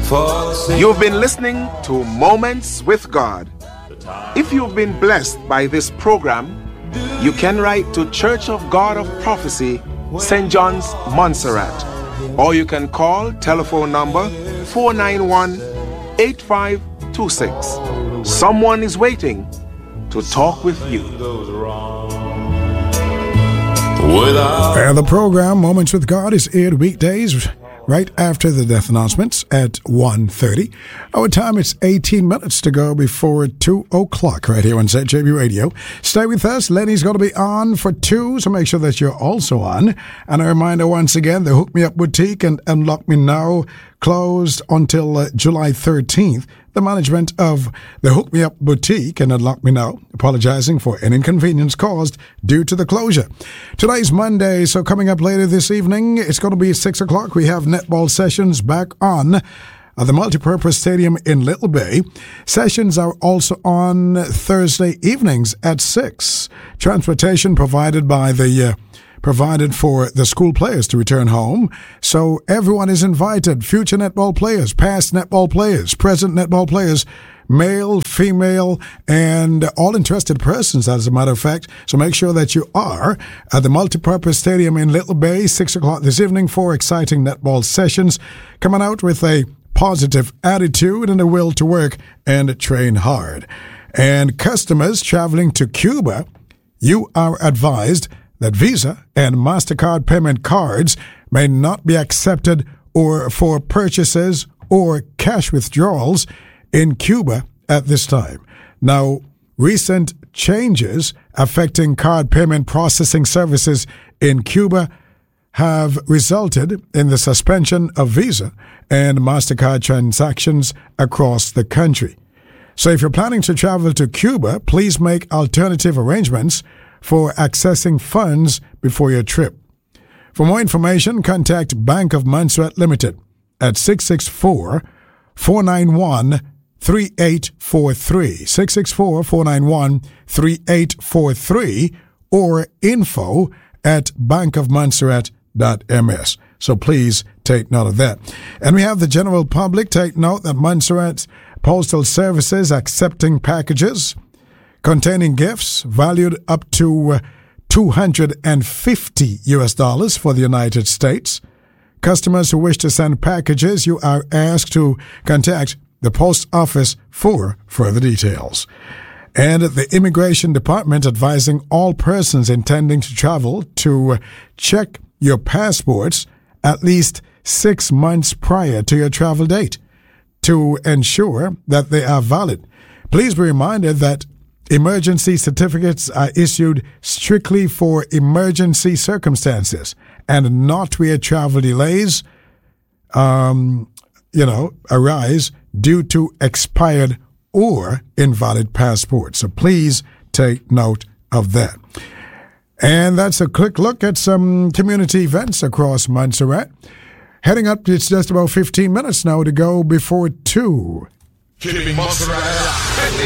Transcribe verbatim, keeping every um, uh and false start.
You've been listening to Moments with God. If you've been blessed by this program, you can write to Church of God of Prophecy, Saint John's, Montserrat, or you can call telephone number four nine one, eight five two six. Someone is waiting to talk with you. And the program Moments with God is aired weekdays right after the death announcements at one thirty. Our time is eighteen minutes to go before two o'clock right here on Z J B Radio. Stay with us. Lenny's going to be on for two, so make sure that you're also on. And a reminder once again, the Hook Me Up Boutique and Unlock Me Now closed until uh, July thirteenth. The management of the Hook Me Up Boutique and Unlock Me Now apologizing for an inconvenience caused due to the closure. Today's Monday, so coming up later this evening, it's going to be six o'clock. We have netball sessions back on at the Multipurpose Stadium in Little Bay. Sessions are also on Thursday evenings at six. Transportation provided by the uh, provided for the school players to return home. So everyone is invited. Future netball players, past netball players, present netball players, male, female, and all interested persons, as a matter of fact. So make sure that you are at the Multipurpose Stadium in Little Bay, six o'clock this evening for exciting netball sessions. Coming out with a positive attitude and a will to work and train hard. And customers traveling to Cuba, you are advised that Visa and MasterCard payment cards may not be accepted or for purchases or cash withdrawals in Cuba at this time. Now, recent changes affecting card payment processing services in Cuba have resulted in the suspension of Visa and MasterCard transactions across the country. So if you're planning to travel to Cuba, please make alternative arrangements for accessing funds before your trip. For more information, contact Bank of Montserrat Limited at six six four, four nine one, three eight four three, six six four, four nine one, three eight four three, or info at bank of montserrat dot m s. So please take note of that. And we have the general public take note that Montserrat's Postal Services accepting packages containing gifts valued up to two hundred fifty U S dollars for the United States. Customers who wish to send packages, you are asked to contact the post office for further details. And the Immigration Department advising all persons intending to travel to check your passports at least six months prior to your travel date to ensure that they are valid. Please be reminded that emergency certificates are issued strictly for emergency circumstances and not where travel delays, um, you know, arise due to expired or invalid passports. So please take note of that. And that's a quick look at some community events across Montserrat. Heading up, it's just about fifteen minutes now to go before two. Keeping Montserrat alive.